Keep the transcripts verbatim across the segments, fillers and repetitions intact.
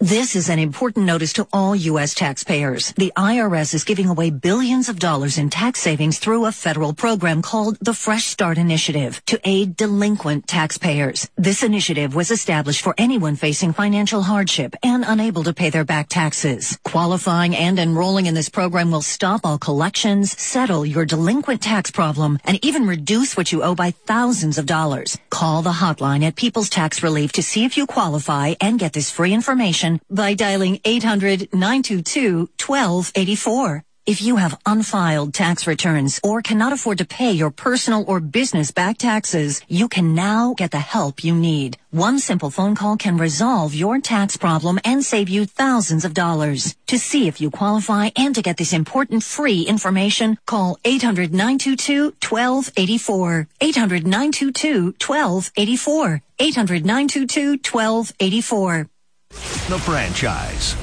This is an important notice to all U S taxpayers. The I R S is giving away billions of dollars in tax savings through a federal program called the Fresh Start Initiative to aid delinquent taxpayers. This initiative was established for anyone facing financial hardship and unable to pay their back taxes. Qualifying and enrolling in this program will stop all collections, settle your delinquent tax problem, and even reduce what you owe by thousands of dollars. Call the hotline at People's Tax Relief to see if you qualify and get this free information by dialing eight hundred, nine two two, one two eight four. If you have unfiled tax returns or cannot afford to pay your personal or business back taxes, you can now get the help you need. One simple phone call can resolve your tax problem and save you thousands of dollars. To see if you qualify and to get this important free information, call eight hundred, nine two two, one two eight four. eight hundred, nine two two, one two eight four. eight hundred, nine two two, one two eight four. The Franchise.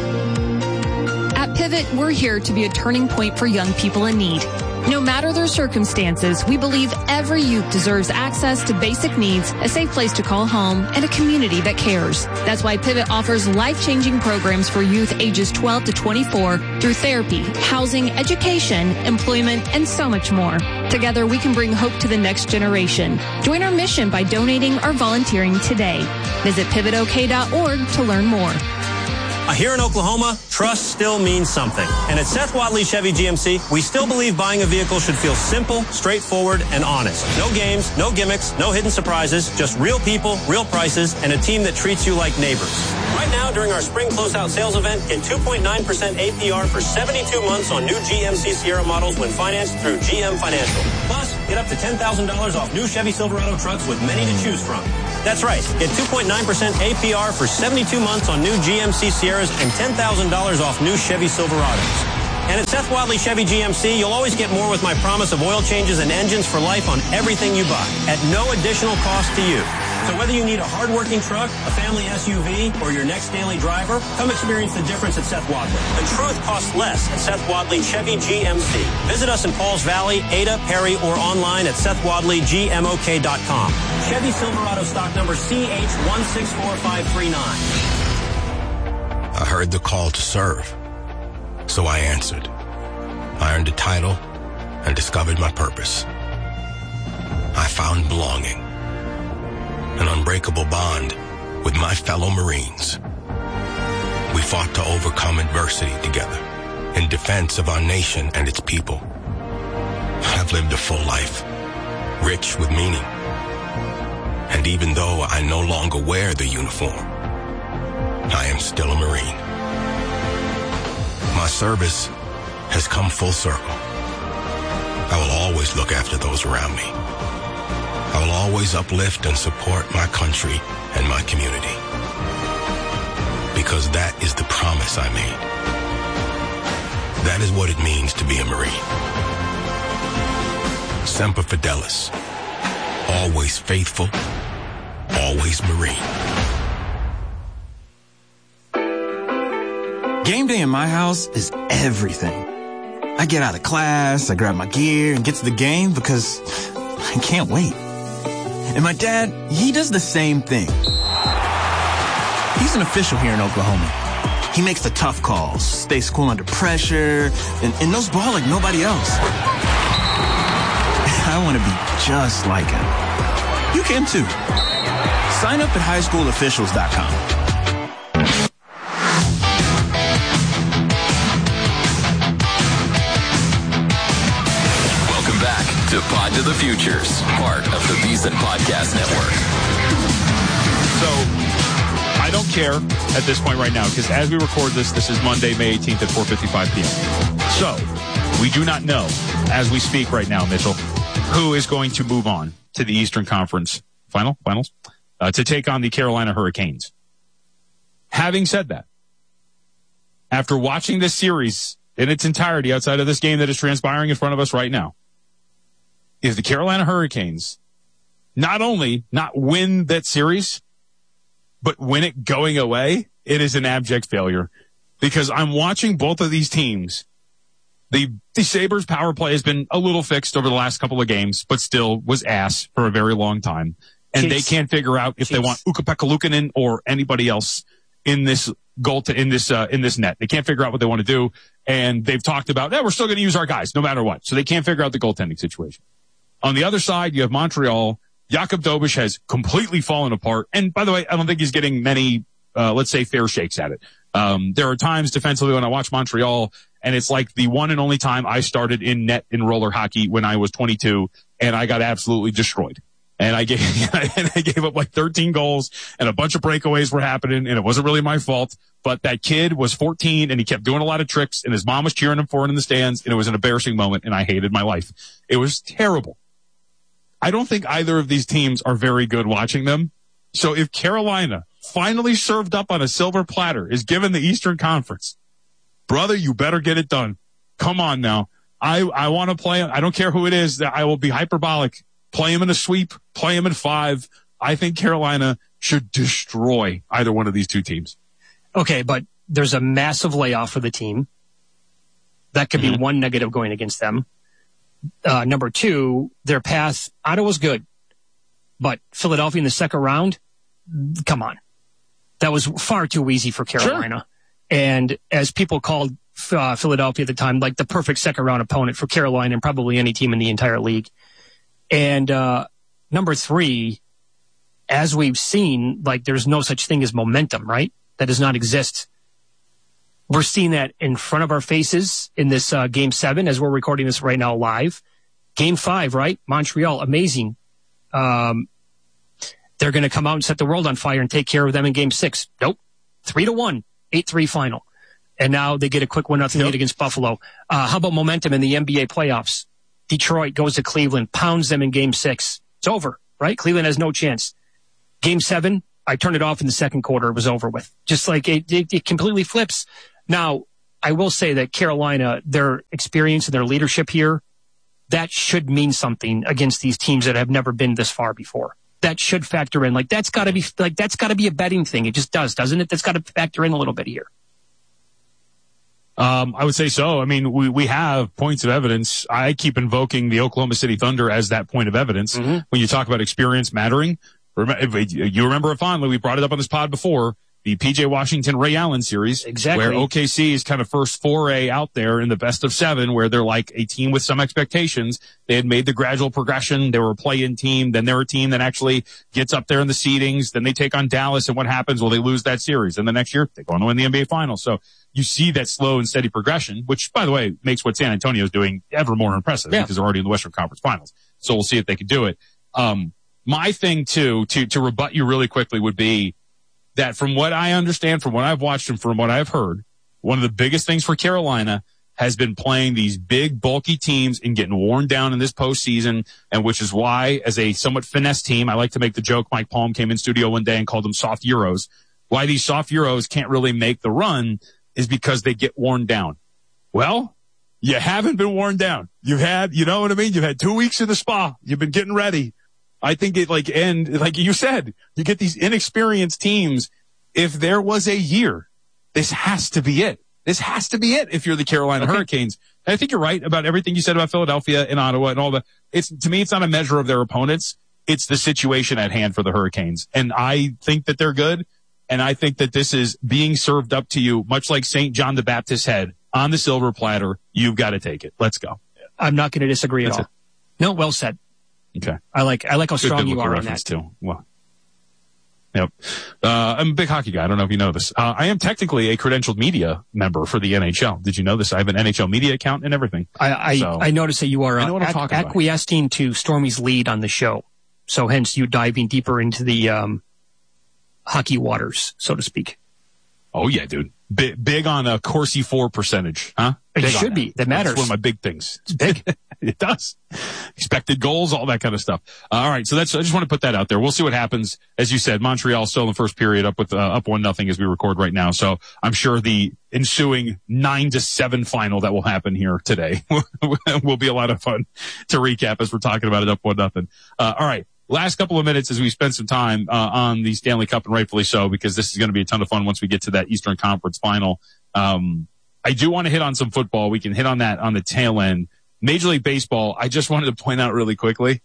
At Pivot, we're here to be a turning point for young people in need. No matter their circumstances, we believe every youth deserves access to basic needs, a safe place to call home, and a community that cares. That's why Pivot offers life-changing programs for youth ages twelve to twenty-four through therapy, housing, education, employment, and so much more. Together, we can bring hope to the next generation. Join our mission by donating or volunteering today. Visit pivot o k dot org to learn more. Here in Oklahoma, trust still means something. And at Seth Wadley Chevy G M C, we still believe buying a vehicle should feel simple, straightforward, and honest. No games, no gimmicks, no hidden surprises, just real people, real prices, and a team that treats you like neighbors. Right now, during our spring closeout sales event, get two point nine percent A P R for seventy-two months on new G M C Sierra models when financed through G M Financial. Plus, get up to ten thousand dollars off new Chevy Silverado trucks with many to choose from. That's right. Get two point nine percent A P R for seventy-two months on new G M C Sierras and ten thousand dollars off new Chevy Silverados. And at Seth Wadley Chevy G M C, you'll always get more with my promise of oil changes and engines for life on everything you buy at no additional cost to you. So whether you need a hard-working truck, a family S U V, or your next daily driver, come experience the difference at Seth Wadley. The truth costs less at Seth Wadley Chevy G M C. Visit us in Pauls Valley, Ada, Perry, or online at seth wadley g m o k dot com. Chevy Silverado stock number C H one six four five three nine. I heard the call to serve, so I answered. I earned a title and discovered my purpose. I found belonging, an unbreakable bond with my fellow Marines. We fought to overcome adversity together in defense of our nation and its people. I've lived a full life, rich with meaning. And even though I no longer wear the uniform, I am still a Marine. My service has come full circle. I will always look after those around me. I will always uplift and support my country and my community. Because that is the promise I made. That is what it means to be a Marine. Semper Fidelis. Always faithful. Always Marine. Game day in my house is everything. I get out of class, I grab my gear, and get to the game because I can't wait. And my dad, he does the same thing. He's an official here in Oklahoma. He makes the tough calls, stays cool under pressure, and, and knows ball like nobody else. I want to be just like him. You can too. Sign up at high school officials dot com. Welcome back to Pod to the Futures, part of the VSiN Podcast Network. So, I don't care at this point right now, because as we record this, this is Monday, May eighteenth at four fifty-five p.m. So, we do not know, as we speak right now, Mitchell, who is going to move on to the Eastern Conference final finals uh, to take on the Carolina Hurricanes. Having said that, after watching this series in its entirety outside of this game that is transpiring in front of us right now, if the Carolina Hurricanes not only not win that series, but win it going away, it is an abject failure. Because I'm watching both of these teams. The, the Sabres power play has been a little fixed over the last couple of games, but still was ass for a very long time. And Chiefs. They can't figure out if Chiefs. They want Ukko-Pekka Luukkonen or anybody else in this goal to in this uh, in this net. They can't figure out what they want to do, and they've talked about, yeah, we're still going to use our guys no matter what. So they can't figure out the goaltending situation. On the other side, you have Montreal. Jakub Dobeš has completely fallen apart. And by the way, I don't think he's getting many, uh, let's say, fair shakes at it. Um, there are times defensively when I watch Montreal, and it's like the one and only time I started in net in roller hockey when I was twenty-two, and I got absolutely destroyed. And I gave, and I gave up like thirteen goals, and a bunch of breakaways were happening, and it wasn't really my fault. But that kid was fourteen, and he kept doing a lot of tricks, and his mom was cheering him for it in the stands, and it was an embarrassing moment, and I hated my life. It was terrible. I don't think either of these teams are very good watching them. So if Carolina, finally served up on a silver platter, is given the Eastern Conference, brother, you better get it done. Come on now. I, I want to play. I don't care who it is. I will be hyperbolic. Play him in a sweep. Play him in five. I think Carolina should destroy either one of these two teams. Okay, but there's a massive layoff for the team. That could mm-hmm. be one negative going against them. Uh, number two, their path, Ottawa's good. But Philadelphia in the second round, come on. That was far too easy for Carolina. Sure. And as people called uh, Philadelphia at the time, like the perfect second round opponent for Carolina and probably any team in the entire league. And uh, number three, as we've seen, like there's no such thing as momentum, right? That does not exist. We're seeing that in front of our faces in this uh, game seven as we're recording this right now live. Game five, right? Montreal, amazing. Um, they're going to come out and set the world on fire and take care of them in game six. Nope. Three to one, eight three final. And now they get a quick one nothing lead against Buffalo. Uh, how about momentum in the N B A playoffs? Detroit goes to Cleveland, pounds them in game six. It's over, right? Cleveland has no chance. Game seven, I turned it off in the second quarter. It was over with. Just like it, it, it completely flips. Now, I will say that Carolina, their experience and their leadership here, that should mean something against these teams that have never been this far before. That should factor in. Like that's got to be like that's got to be a betting thing. It just does, doesn't it? That's got to factor in a little bit here. Um, I would say so. I mean, we, we have points of evidence. I keep invoking the Oklahoma City Thunder as that point of evidence. Mm-hmm. When you talk about experience mattering, you remember it fondly. We brought it up on this pod before. The P J Washington Ray Allen series, exactly. Where O K C is kind of first foray out there in the best of seven, where they're like a team with some expectations. They had made the gradual progression. They were a play-in team. Then they're a team that actually gets up there in the seedings. Then they take on Dallas, and what happens? Well, they lose that series. And the next year, they go on to win the N B A Finals. So you see that slow and steady progression, which, by the way, makes what San Antonio is doing ever more impressive yeah. because they're already in the Western Conference Finals. So we'll see if they can do it. Um, my thing, too, to to rebut you really quickly would be that from what I understand, from what I've watched and from what I've heard, one of the biggest things for Carolina has been playing these big, bulky teams and getting worn down in this postseason, and which is why, as a somewhat finesse team, I like to make the joke, Mike Palm came in studio one day and called them soft Euros. Why these soft Euros can't really make the run is because they get worn down. Well, you haven't been worn down. You've had, you know what I mean? You've had two weeks in the spa. You've been getting ready. I think it like, and like you said, you get these inexperienced teams. If there was a year, this has to be it. This has to be it if you're the Carolina okay. Hurricanes. And I think you're right about everything you said about Philadelphia and Ottawa and all the, it's, to me, it's not a measure of their opponents. It's the situation at hand for the Hurricanes. And I think that they're good. And I think that this is being served up to you, much like Saint John the Baptist's head on the silver platter. You've got to take it. Let's go. I'm not going to disagree That's at all. It. No, well said. Okay. I like, I like how Good strong you are on that. Too. Well, yep. Uh, I'm a big hockey guy. I don't know if you know this. Uh, I am technically a credentialed media member for the N H L. Did you know this? I have an N H L media account and everything. I, I, so, I noticed that you are uh, ac- acquiescing about. to Stormy's lead on the show. So hence you diving deeper into the, um, hockey waters, so to speak. Oh yeah, dude. Big, big on a Corsi four percentage, huh? Big it should be. That matters. That's one of my big things. It's big. It does. Expected goals, all that kind of stuff. Uh, all right. So that's, I just want to put that out there. We'll see what happens. As you said, Montreal still in the first period up with, uh, up one nothing as we record right now. So I'm sure the ensuing nine to seven final that will happen here today will be a lot of fun to recap as we're talking about it up one nothing. Uh, all right. Last couple of minutes as we spend some time, uh, on the Stanley Cup, and rightfully so, because this is going to be a ton of fun once we get to that Eastern Conference final. Um, I do want to hit on some football. We can hit on that on the tail end. Major League Baseball, I just wanted to point out really quickly,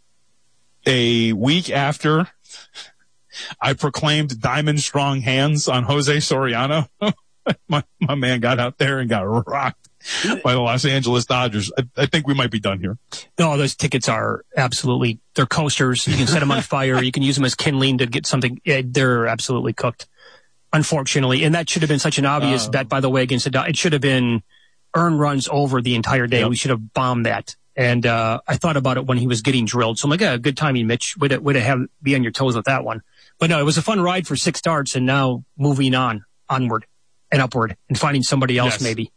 a week after I proclaimed diamond strong hands on Jose Soriano, my, my man got out there and got rocked by the Los Angeles Dodgers. I, I think we might be done here. No, those tickets are absolutely, they're coasters. You can set them on fire. You can use them as kindling to get something. They're absolutely cooked, unfortunately. And that should have been such an obvious uh, bet, by the way, against the Dodgers. It should have been earn runs over the entire day. Yep. We should have bombed that. And uh I thought about it when he was getting drilled. So I'm like, yeah, good timing, Mitch. Would it, would it have be on your toes with that one? But no, it was a fun ride for six starts, and now moving on, onward and upward, and finding somebody else yes. maybe.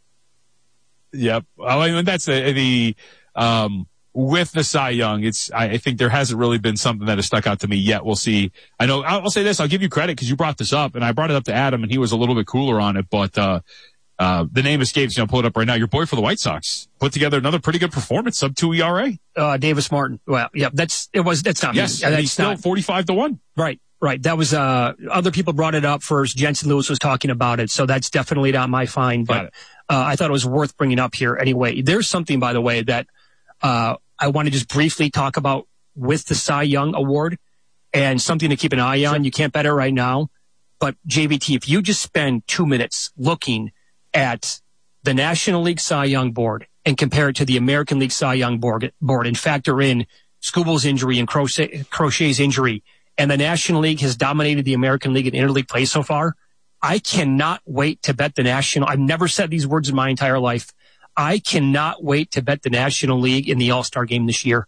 Yep. Well, I mean, that's the, the um with the Cy Young. It's I, I think there hasn't really been something that has stuck out to me yet. We'll see. I know I'll, I'll say this. I'll give you credit because you brought this up, and I brought it up to Adam, and he was a little bit cooler on it. But uh Uh, the name escapes, you know, pull it up right now. Your boy for the White Sox put together another pretty good performance, sub two E R A. Uh, Davis Martin. Well, yeah, that's, it was, that's not yes, me. That's he's still not, forty-five to one. Right, right. That was, uh, other people brought it up first. Jensen Lewis was talking about it. So that's definitely not my find, but, uh, I thought it was worth bringing up here anyway. There's something, by the way, that, uh, I want to just briefly talk about with the Cy Young Award, and something to keep an eye on. Sure. You can't bet it right now, but J V T, if you just spend two minutes looking at the National League Cy Young board and compare it to the American League Cy Young board, board and factor in Skubal's injury and Crochet, Crochet's injury, and the National League has dominated the American League in interleague play so far, I cannot wait to bet the National. I've never said these words in my entire life. I cannot wait to bet the National League in the All-Star game this year.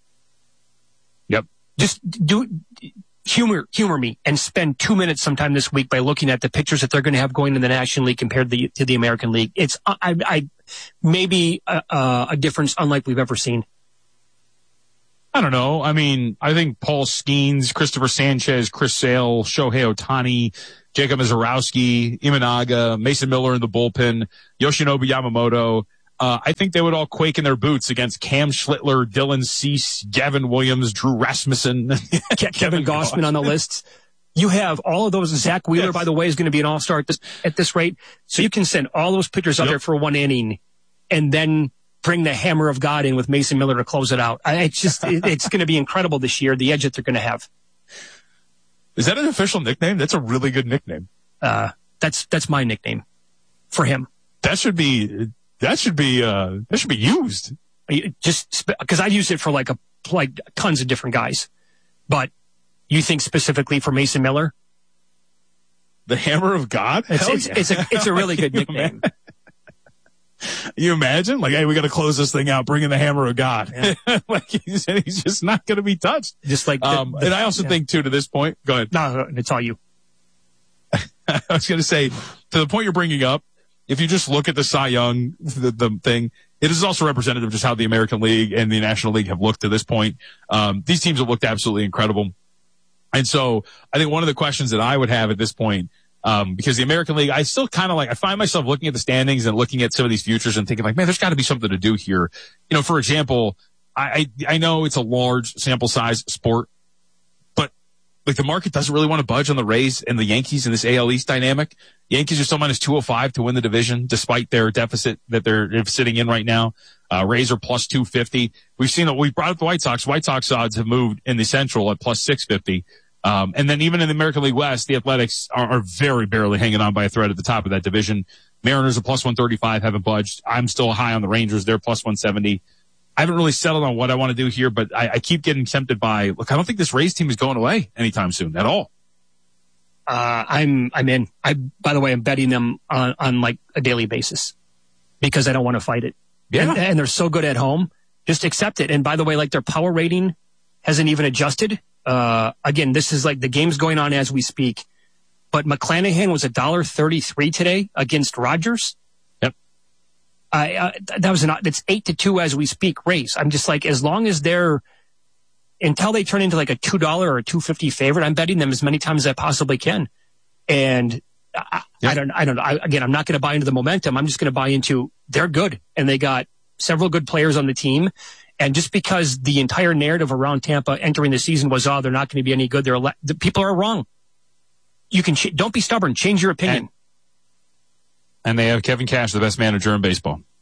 Yep. Just do humor humor me and spend two minutes sometime this week by looking at the pictures that they're going to have going in the National League compared to the, to the American League. It's I, I maybe a, a difference unlike we've ever seen. I don't know. I mean, I think Paul Skeens, Christopher Sanchez, Chris Sale, Shohei Ohtani, Jacob Mizorowski, Imanaga, Mason Miller in the bullpen, Yoshinobu Yamamoto. Uh, I think they would all quake in their boots against Cam Schlittler, Dylan Cease, Gavin Williams, Drew Rasmussen. Kevin Gossman on the list. You have all of those. Zach Wheeler, yes. by the way, is going to be an all-star at this, at this rate. So you can send all those pitchers out yep. there for one inning and then bring the hammer of God in with Mason Miller to close it out. I, it's just, it, it's going to be incredible this year, the edge that they're going to have. Is that an official nickname? That's a really good nickname. Uh, that's, that's my nickname for him. That should be... That should be, uh, that should be used. Just, cause I use it for like a, like tons of different guys. But you think specifically for Mason Miller? The Hammer of God? It's, it's, yeah. it's a, it's a really good nickname. You imagine? Like, hey, we got to close this thing out. Bring in the Hammer of God. Yeah. Like he's, he's just not going to be touched. Just like, the, um, the, and I also yeah. think too, to this point, go ahead. No, no it's all you. I was going to say, to the point you're bringing up, if you just look at the Cy Young, the, the thing, it is also representative of just how the American League and the National League have looked to this point. Um, these teams have looked absolutely incredible. And so I think one of the questions that I would have at this point, um, because the American League, I still kind of like, I find myself looking at the standings and looking at some of these futures and thinking like, man, there's got to be something to do here. You know, for example, I, I, I know it's a large sample size sport, like the market doesn't really want to budge on the Rays and the Yankees in this A L East dynamic. Yankees are still minus two oh five to win the division despite their deficit that they're sitting in right now. Uh, Rays are plus two fifty. We've seen that we brought up the White Sox. White Sox odds have moved in the Central at plus six fifty. Um, and then even in the American League West, the Athletics are, are very barely hanging on by a thread at the top of that division. Mariners are plus one thirty-five, haven't budged. I'm still high on the Rangers. They're plus one seventy. I haven't really settled on what I want to do here, but I, I keep getting tempted by, look, I don't think this Rays team is going away anytime soon at all. Uh, I'm, I'm in. I, by the way, I'm betting them on, on like a daily basis because I don't want to fight it. Yeah. And, and they're so good at home. Just accept it. And by the way, like their power rating hasn't even adjusted. Uh, again, this is like the game's going on as we speak, but McClanahan was a dollar thirty-three today against Rogers. I, uh, that was an, it's eight to two as we speak race. I'm just like, as long as they're, until they turn into like a two dollars or a two fifty favorite, I'm betting them as many times as I possibly can. And I, yeah. I don't, I don't know. I, again, I'm not going to buy into the momentum. I'm just going to buy into they're good and they got several good players on the team. And just because the entire narrative around Tampa entering the season was, oh, they're not going to be any good. They're, the people are wrong. You can, ch- don't be stubborn. Change your opinion. And- And they have Kevin Cash, the best manager in baseball.